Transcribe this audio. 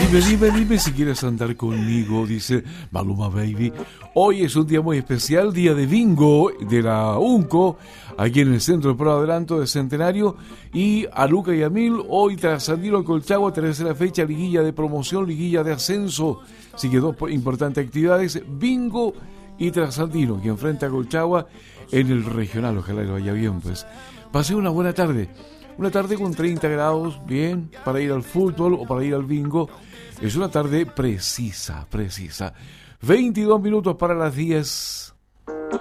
Dime si quieres andar conmigo, dice Maluma Baby. Hoy es un día muy especial, día de bingo de la UNCO, aquí en el Centro de Pro Adelanto de Centenario. Y a Luca y a Mil, hoy tras Andino Colchagua, tercera fecha, liguilla de promoción, liguilla de ascenso. Así que dos importantes actividades, bingo y Trasandino, que enfrenta a Colchagua en el regional. Ojalá le vaya bien, pues. Pasé una buena tarde. Una tarde con 30 grados, bien, para ir al fútbol o para ir al bingo. Es una tarde precisa. 22 minutos para las 10.